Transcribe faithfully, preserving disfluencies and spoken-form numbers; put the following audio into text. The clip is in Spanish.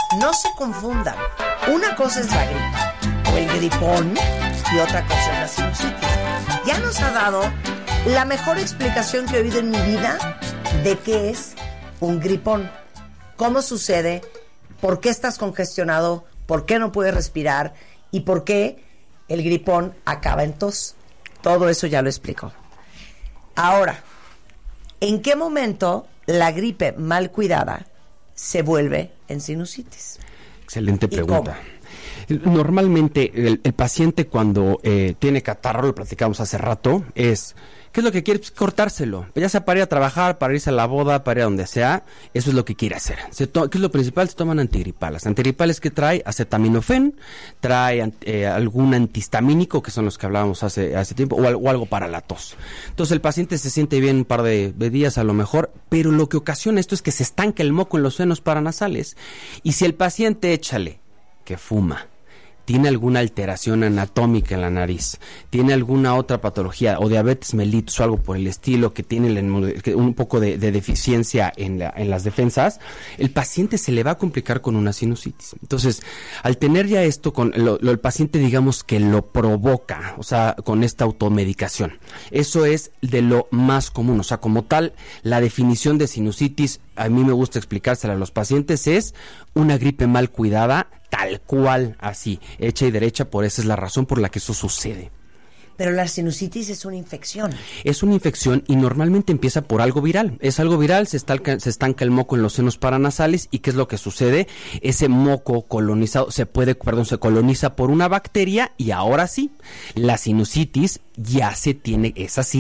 no se confundan. Una cosa es la gripe o el gripón y otra cosa es la sinusitis. Ya nos ha dado la mejor explicación que he oído en mi vida de qué es un gripón, cómo sucede, por qué estás congestionado, por qué no puedes respirar y por qué el gripón acaba en tos. Todo eso ya lo explico. Ahora, ¿en qué momento la gripe mal cuidada se vuelve en sinusitis? Excelente pregunta. Normalmente el, el paciente cuando eh, tiene catarro, lo platicamos hace rato, es, ¿qué es lo que quiere? Pues cortárselo, ya sea para ir a trabajar, para irse a la boda, para ir a donde sea, eso es lo que quiere hacer. Se to- ¿Qué es lo principal? Se toman antigripales. Antigripales que trae acetaminofén, trae eh, algún antihistamínico, que son los que hablábamos hace, hace tiempo, o, al, o algo para la tos. Entonces el paciente se siente bien un par de, de días a lo mejor, pero lo que ocasiona esto es que se estanca el moco en los senos paranasales. Y si el paciente, échale, que fuma, tiene alguna alteración anatómica en la nariz, tiene alguna otra patología o diabetes mellitus o algo por el estilo que tiene el, un poco de, de deficiencia en, la, en las defensas, el paciente se le va a complicar con una sinusitis. Entonces, al tener ya esto, con lo, lo, el paciente digamos que lo provoca, o sea, con esta automedicación. Eso es de lo más común, o sea, como tal, la definición de sinusitis, a mí me gusta explicársela a los pacientes, es una gripe mal cuidada, tal cual, así, hecha y derecha, por esa es la razón por la que eso sucede. Pero la sinusitis es una infección. Es una infección y normalmente empieza por algo viral. Es algo viral, se estanca, se estanca el moco en los senos paranasales y ¿qué es lo que sucede? Ese moco colonizado se puede, perdón, se coloniza por una bacteria y ahora sí, la sinusitis ya se tiene, es así.